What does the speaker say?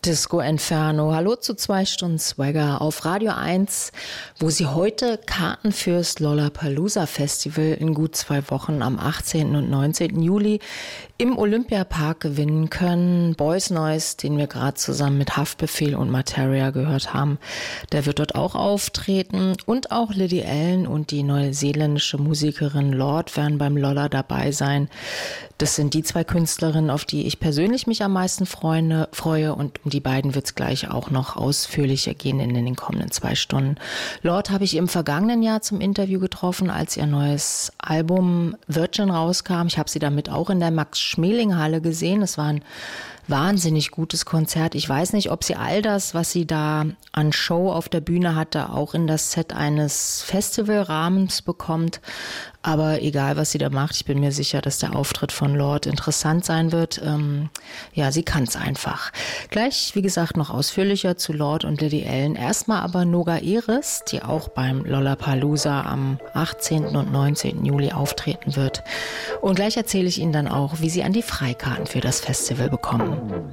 Disco Inferno. Hallo zu 2 Stunden Swagger auf Radio 1, wo Sie heute Karten fürs Lollapalooza Festival in gut 2 Wochen am 18. und 19. Juli im Olympiapark gewinnen können. Boys Noize, den wir gerade zusammen mit Haftbefehl und Materia gehört haben, der wird dort auch auftreten. Und auch Lily Allen und die neuseeländische Musikerin Lorde werden beim Lolla dabei sein. Das sind die 2 Künstlerinnen, auf die ich persönlich mich am meisten freue, und um die beiden wird es gleich auch noch ausführlicher gehen in den kommenden 2 Stunden. Lorde habe ich im vergangenen Jahr zum Interview getroffen, als ihr neues Album Virgin rauskam. Ich habe sie damit auch in der Max-Schmeling-Halle gesehen. Es war ein wahnsinnig gutes Konzert. Ich weiß nicht, ob sie all das, was sie da an Show auf der Bühne hatte, auch in das Set eines Festivalrahmens bekommt. Aber egal, was sie da macht, ich bin mir sicher, dass der Auftritt von Lorde interessant sein wird. Ja, sie kann es einfach. Gleich, wie gesagt, noch ausführlicher zu Lorde und Lily Allen. Erstmal aber Noga Eris, die auch beim Lollapalooza am 18. und 19. Juli auftreten wird. Und gleich erzähle ich Ihnen dann auch, wie Sie an die Freikarten für das Festival bekommen.